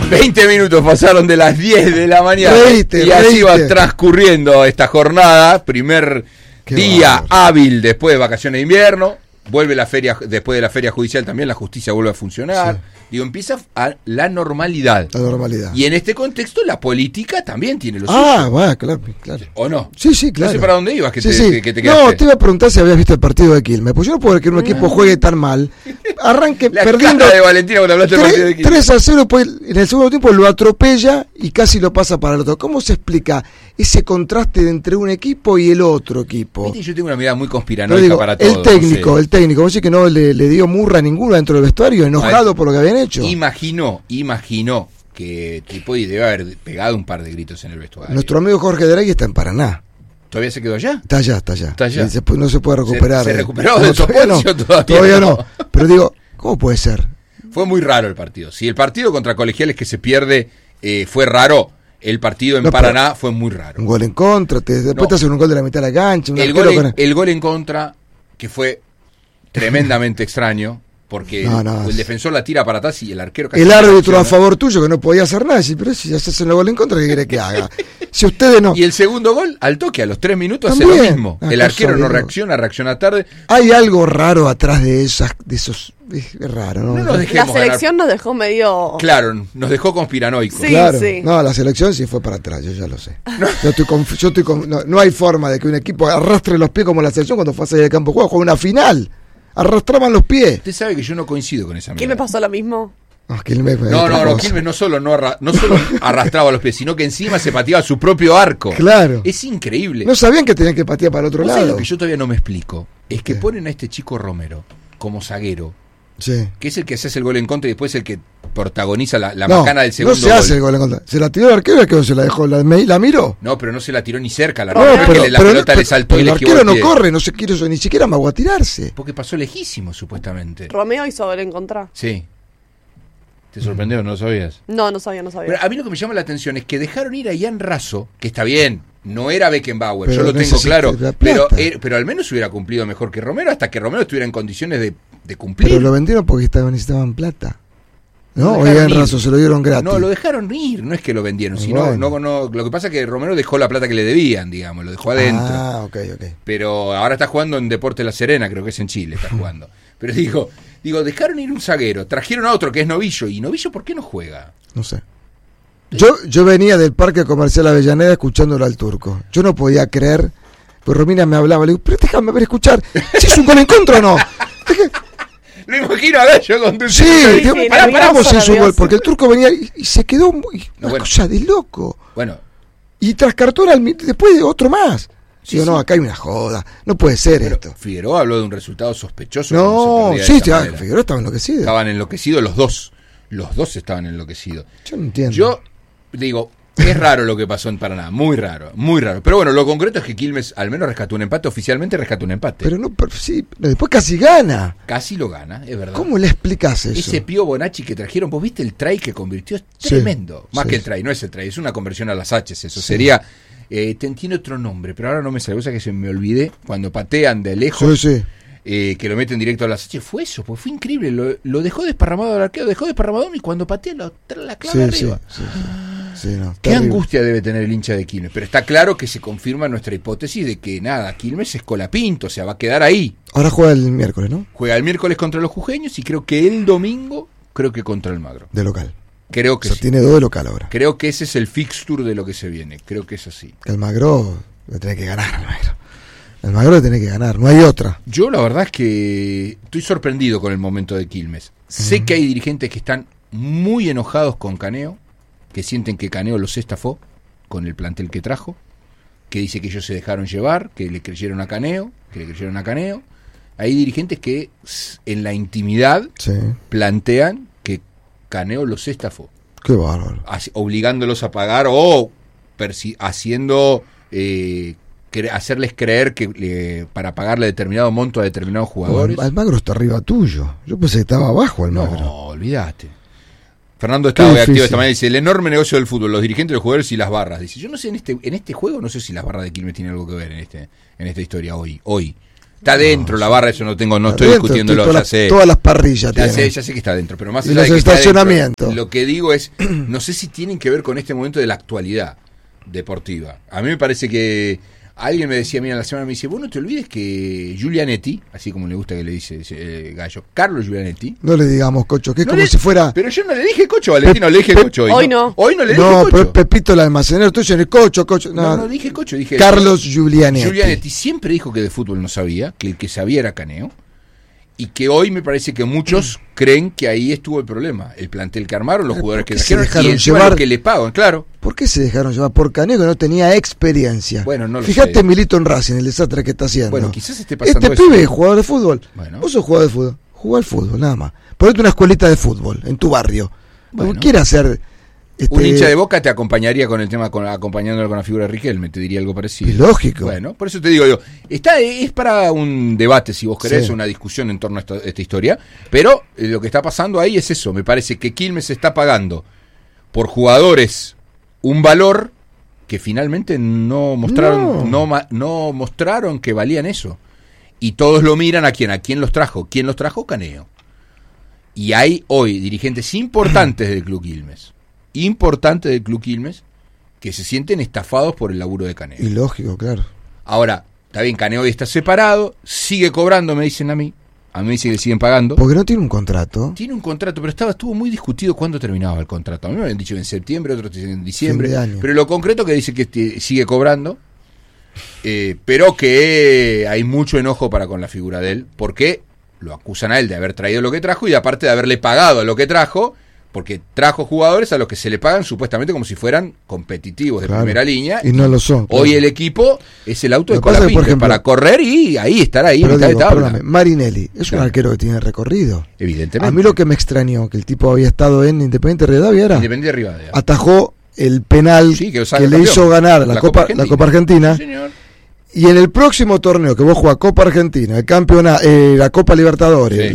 20 minutos pasaron de las 10 de la mañana y así va transcurriendo esta jornada, primer día hábil después de vacaciones de invierno, vuelve la feria, después de la feria judicial también la justicia vuelve a funcionar. Sí. Digo, empieza la normalidad. La normalidad. Y en este contexto la política también tiene lo suyo. Bueno, claro. ¿O no? Sí, claro. No sé para dónde ibas que te quedaste. No, te iba a preguntar si habías visto el partido de Quilmes. Pues yo no puedo ver que un equipo juegue tan mal. Arranque la perdiendo de Valentina cuando hablaste del partido de Quilmes. 3-0, pues en el segundo tiempo lo atropella y casi lo pasa para el otro. ¿Cómo se explica ese contraste entre un equipo y el otro equipo? ¿Viste? Yo tengo una mirada muy conspiranoica para todo. El técnico, vos decís que no le dio murra ninguna dentro del vestuario, enojado por lo que habían hecho. Imaginó que Tripodi debe haber pegado un par de gritos en el vestuario. Nuestro amigo Jorge Draghi está en Paraná. ¿Todavía se quedó allá? Está allá. No se puede recuperar. ¿Se recuperó del soponcio? Todavía no. Pero digo, ¿cómo puede ser? Fue muy raro el partido. Si el partido contra Colegiales que se pierde fue raro, el partido en Paraná fue muy raro. Un gol en contra, después te hacen un gol de la mitad de la cancha. El gol en contra, que fue tremendamente extraño, porque el defensor la tira para atrás y el arquero casi el árbitro a favor tuyo que no podía hacer nada, pero si ya se hacen el gol en contra, ¿qué quiere que haga? Si ustedes no. Y el segundo gol, al toque, a los 3 minutos hace lo mismo. El arquero no reacciona tarde. Hay algo raro atrás de esos. Es raro, ¿no? La selección nos dejó medio. Claro, nos dejó conspiranoicos. Sí, claro. Sí. No, la selección sí fue para atrás, yo ya lo sé. No hay forma de que un equipo arrastre los pies como la selección cuando fue a salir del campo de juego, con una final. Arrastraban los pies. Usted sabe que yo no coincido con esa mirada. ¿Qué me pasó lo mismo? Quilmes no solo arrastraba los pies, sino que encima se pateaba su propio arco. Claro. Es increíble. No sabían que tenían que patear para el otro lado. Lo que yo todavía no me explico es que ponen a este chico Romero como zaguero. Sí. Que es el que se hace el gol en contra y después el que protagoniza la macana del segundo gol. No se hace el gol en contra. Se la tiró el arquero, que se la dejó, la miró. No, pero no se la tiró ni cerca. La pelota le saltó y le esquivó el arquero no corre, no se quiere ni siquiera amagó a tirarse. Porque pasó lejísimo, supuestamente. Romeo hizo gol en contra. Sí. ¿Te sorprendió? ¿No lo sabías? No sabía. Pero a mí lo que me llama la atención es que dejaron ir a Ian Razo, que está bien, no era Beckenbauer, yo lo tengo claro, pero al menos hubiera cumplido mejor que Romero, hasta que Romero estuviera en condiciones de cumplir. Pero lo vendieron porque necesitaban plata. No, Ian Razo se lo dieron gratis. No, lo dejaron ir, no es que lo vendieron, sino lo que pasa es que Romero dejó la plata que le debían, digamos, lo dejó adentro. Ok. Pero ahora está jugando en Deportes La Serena, creo que es en Chile, está jugando. Pero digo, dejaron ir un zaguero, trajeron a otro que es Novillo, ¿y Novillo por qué no juega? No sé. Yo venía del Parque Comercial Avellaneda escuchándolo al Turco. Yo no podía creer, pues Romina me hablaba, le digo, pero déjame ver escuchar, si es un gol en contra o no. Lo imagino a Gallo con tu paramos en su gol, porque el Turco venía y se quedó una cosa de loco. Bueno. Y tras Cartona, después de otro más. Digo, no, acá hay una joda, no puede ser esto. Figueroa habló de un resultado sospechoso. No, Figueroa estaba enloquecido. Estaban enloquecidos los dos. Los dos estaban enloquecidos. Yo no entiendo. Yo digo, es raro lo que pasó en Paraná, muy raro. Pero bueno, lo concreto es que Quilmes al menos rescató un empate, oficialmente rescató un empate. Pero después casi gana. Casi lo gana, es verdad. ¿Cómo le explicás eso? Ese Pío Bonacci que trajeron, vos viste el try que convirtió, es tremendo. Más que el try, no es el try, es una conversión a las H's, eso sería... tiene otro nombre, pero ahora no me sale, cosa que se me olvidé, cuando patean de lejos, que lo meten directo a las H, fue eso, pues fue increíble, lo dejó desparramado al arquero, dejó desparramado y cuando patea la clava arriba. Qué angustia debe tener el hincha de Quilmes, pero está claro que se confirma nuestra hipótesis de que Quilmes es colapinto, o sea, va a quedar ahí. Ahora juega el miércoles, ¿no? Juega el miércoles contra los jujeños y creo que el domingo, contra el Magro. De local. Creo que tiene 2 de local ahora. Creo que ese es el fixture de lo que se viene. Creo que es así. El Magro lo tiene que ganar. El Magro lo tiene que ganar. No hay otra. Yo la verdad es que estoy sorprendido con el momento de Quilmes. Sé que hay dirigentes que están muy enojados con Caneo, que sienten que Caneo los estafó con el plantel que trajo, que dice que ellos se dejaron llevar, que le creyeron a Caneo, Hay dirigentes que en la intimidad plantean que Caneo los estafó. Qué bárbaro. Obligándolos a pagar o haciendo hacerles creer que para pagarle determinado monto a determinados jugadores. Almagro está arriba tuyo. Yo pensé que estaba abajo Almagro. No, olvídate. Fernando está hoy activo esta mañana, dice, el enorme negocio del fútbol, los dirigentes, los jugadores y las barras. Dice, yo no sé, en este juego no sé si las barras de Quilmes tienen algo que ver en esta historia hoy. Está dentro la barra, eso no estoy discutiéndolo, ya sé. Todas las parrillas ya sé que está dentro, pero más y allá los de que estacionamientos. Está dentro, lo que digo es, no sé si tienen que ver con este momento de la actualidad deportiva. A mí me parece que alguien me decía, mira, la semana me dice, vos no te olvides que Giulianetti, así como le gusta que le dice Gallo, Carlos Giulianetti. No le digamos Cocho, que es no como si fuera... Pero yo no le dije Cocho, Valentino, le dije Cocho. Hoy no. Hoy no le dije No, Cocho. pero es Pepito el almacenero, tú dices Cocho. No dije Cocho, dije... Carlos Giulianetti. Giulianetti siempre dijo que de fútbol no sabía, que el que sabía era Caneo, y que hoy me parece que muchos creen que ahí estuvo el problema. El plantel que armaron, los jugadores que trajeron y el sueldo que le pagan, claro. ¿Por qué se dejaron llevar? Por Caneo, que no tenía experiencia. Bueno, no lo Fíjate sé. Milito en Racing, el desastre que está haciendo. Bueno, quizás esté pasando este eso. pibe es jugador de fútbol. Bueno. Vos sos jugador de fútbol. Jugá al fútbol, nada más. Ponete una escuelita de fútbol en tu barrio. Bueno. ¿Quiere hacer... Un hincha de Boca te acompañaría con el tema, acompañándolo con la figura de Riquelme, te diría algo parecido. Es lógico. Bueno, por eso te digo yo, es para un debate, si vos querés, una discusión en torno a esta historia, pero lo que está pasando ahí es eso, me parece que Quilmes está pagando por jugadores un valor que finalmente no mostraron, no mostraron que valían eso. Y todos lo miran a quién los trajo. ¿Quién los trajo? Caneo. Y hay hoy dirigentes importantes del Club Quilmes. Que se sienten estafados por el laburo de Caneo. Y lógico, claro. Ahora, está bien, Caneo hoy está separado, sigue cobrando, me dicen a mí me dicen que le siguen pagando. Porque no tiene un contrato. Tiene un contrato, pero estuvo muy discutido cuándo terminaba el contrato. A mí me habían dicho en septiembre, otros dicen en diciembre. Pero lo concreto que dice que sigue cobrando, pero que hay mucho enojo para con la figura de él, porque lo acusan a él de haber traído lo que trajo y aparte de haberle pagado a lo que trajo, porque trajo jugadores a los que se le pagan supuestamente como si fueran competitivos de primera línea. Y no lo son. Claro. Hoy el equipo es el auto de Colapinto para correr y ahí estar ahí en mitad de tabla. Marinelli es un arquero que tiene recorrido. Evidentemente. A mí lo que me extrañó, que el tipo había estado en Independiente Rivadavia, atajó el penal que le hizo ganar la Copa Argentina. Sí, señor. Y en el próximo torneo que vos jugás Copa Argentina, el campeonato, la Copa Libertadores,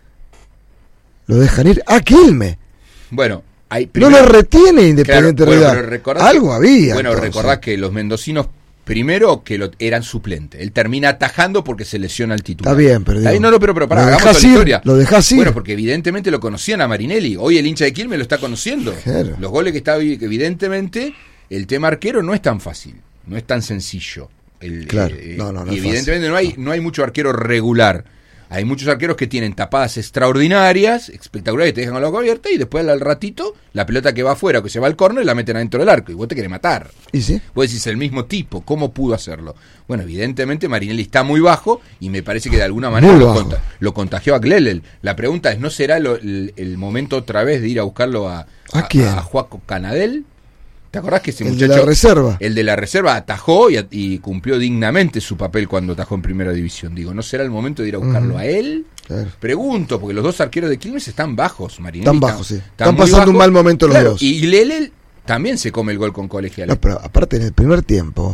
lo dejan ir a Quilmes. Bueno, no lo retiene Independiente Rivadavia. Algo había. Bueno, recordás que los mendocinos, primero que eran suplentes. Él termina atajando porque se lesiona al titular. Está bien, pero pero pará, hagamos toda la historia. Lo dejás ir. Bueno, porque evidentemente lo conocían a Marinelli. Hoy el hincha de Quilmes lo está conociendo. Claro. Los goles que está, evidentemente, el tema arquero no es tan fácil, no es tan sencillo. Claro. Y evidentemente no hay mucho arquero regular. Hay muchos arqueros que tienen tapadas extraordinarias, espectaculares, que te dejan con la boca abierta y después al ratito la pelota que va afuera o que se va al córner la meten adentro del arco y vos te querés matar. ¿Y sí? Vos decís el mismo tipo, ¿cómo pudo hacerlo? Bueno, evidentemente Marinelli está muy bajo y me parece que de alguna manera lo contagió a Glelel. La pregunta es, ¿no será el momento otra vez de ir a buscarlo a Juaco Canadell? ¿Te acordás que ese muchacho, el de la reserva, atajó y cumplió dignamente su papel cuando atajó en primera división? Digo, ¿no será el momento de ir a buscarlo a él? Claro. Pregunto, porque los dos arqueros de Quilmes están bajos, Marinelli. Están bajos, sí. Están pasando un mal momento los dos. Y Glelel también se come el gol con Colegial. No, pero aparte en el primer tiempo,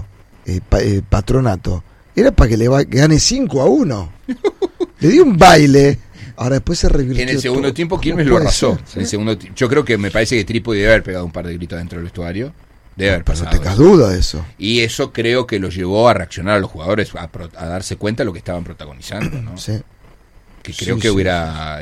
Patronato, era para que le gane 5-1. Le dio un baile. Ahora después se revirtió. En el segundo tiempo Quilmes lo arrasó. Yo creo que me parece que Trípodi debe haber pegado un par de gritos dentro del vestuario. Debe haber pasado. No te caes duda de eso. Y eso creo que lo llevó a reaccionar a los jugadores, a darse cuenta de lo que estaban protagonizando, ¿no? Sí. Que creo que hubiera...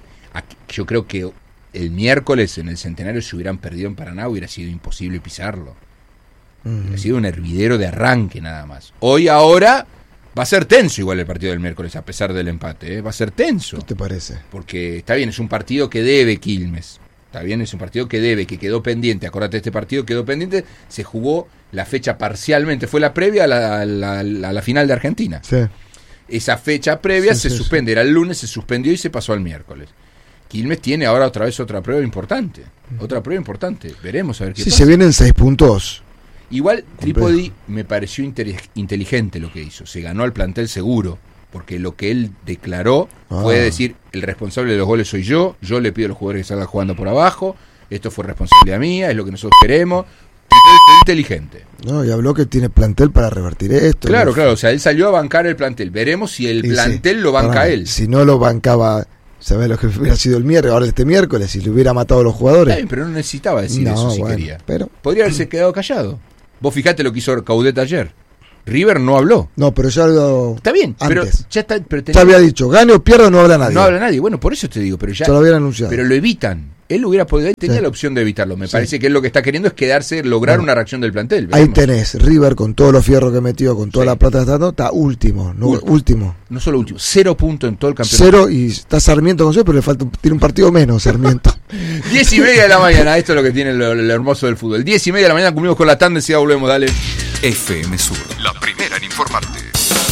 yo creo que el miércoles en el Centenario, si hubieran perdido en Paraná, hubiera sido imposible pisarlo. Hubiera sido un hervidero de arranque nada más. Ahora... Va a ser tenso igual el partido del miércoles, a pesar del empate, ¿eh? Va a ser tenso. ¿Qué te parece? Porque está bien, es un partido que debe Quilmes. Está bien, es un partido que debe, que quedó pendiente. Acordate, este partido quedó pendiente, se jugó la fecha parcialmente, fue la previa a la final de Argentina. Sí. Esa fecha previa se suspende, era el lunes, se suspendió y se pasó al miércoles. Quilmes tiene ahora otra vez otra prueba importante. Veremos a ver qué pasa. Si se vienen 6 puntos... Igual Trípodi me pareció inteligente lo que hizo. Se ganó al plantel seguro, porque lo que él declaró fue decir, el responsable de los goles soy yo le pido a los jugadores que salgan jugando por abajo, esto fue responsabilidad mía, es lo que nosotros queremos. Inteligente. No, y habló que tiene plantel para revertir esto. Claro, o sea, él salió a bancar el plantel. Veremos si el plantel lo banca él. Si no lo bancaba... ¿Sabés lo que hubiera sido el miércoles? Ahora este miércoles, si le hubiera matado a los jugadores. Bien, pero no necesitaba decir eso si quería. Pero, podría haberse quedado callado. Vos fijate lo que hizo Caudet ayer. River no habló. No, pero ya lo... Está bien, antes. Pero ya había dicho, gane o pierda, no habla nadie. No habla nadie, bueno, por eso te digo, pero ya lo habían anunciado. Pero lo evitan. Él hubiera podido, tenía la opción de evitarlo. Me parece que él lo que está queriendo es quedarse, lograr una reacción del plantel. Veremos. Ahí tenés, River con todos los fierros que metió, con toda la plata que está dando, está último. No solo último, 0 puntos en todo el campeonato. 0 y está Sarmiento con 0, pero le falta, tiene un partido menos Sarmiento. 10:30 de la mañana, esto es lo que tiene lo hermoso del fútbol. 10:30 de la mañana cumplimos con la tanda y ya volvemos, dale. FM Sur, la primera en informarte.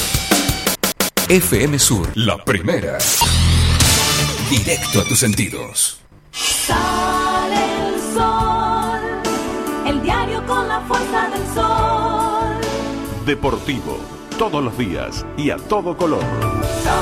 FM Sur, la primera. Directo a tus sentidos. Sale el sol, el diario con la fuerza del sol. Deportivo, todos los días y a todo color.